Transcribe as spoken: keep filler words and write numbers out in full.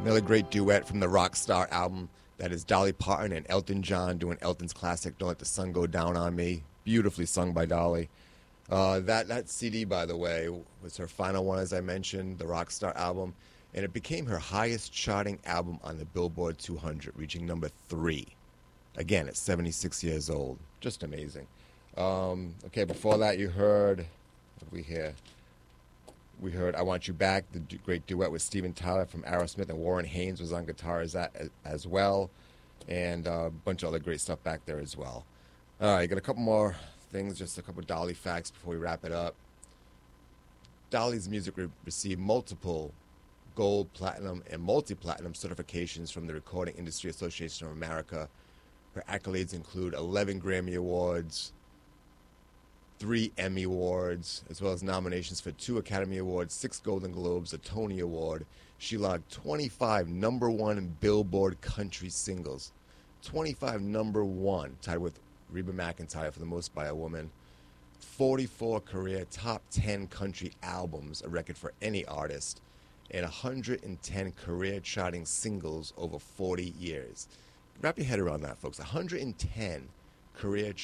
Another great duet from the Rockstar album. That is Dolly Parton and Elton John doing Elton's classic, Don't Let the Sun Go Down on Me. Beautifully sung by Dolly. Uh, that, that C D, by the way, was her final one, as I mentioned, the Rockstar album. And it became her highest charting album on the Billboard two hundred, reaching number three. Again, at seventy-six years old. Just amazing. Um, okay, before that you heard, what did we hear? We heard I Want You Back, the du- great duet with Steven Tyler from Aerosmith, and Warren Haynes was on guitar as, that, as well. And uh, a bunch of other great stuff back there as well. All right, got a couple more things, just a couple Dolly facts before we wrap it up. Dolly's music re- received multiple gold, platinum, and multi-platinum certifications from the Recording Industry Association of America. Her accolades include eleven Grammy Awards, three Emmy Awards, as well as nominations for two Academy Awards, six Golden Globes, a Tony Award. She logged twenty-five number one Billboard country singles. twenty-five number one, tied with Reba McEntire for the most by a woman. forty-four career top ten country albums, a record for any artist. And one hundred ten career charting singles over forty years. Wrap your head around that, folks. one hundred ten career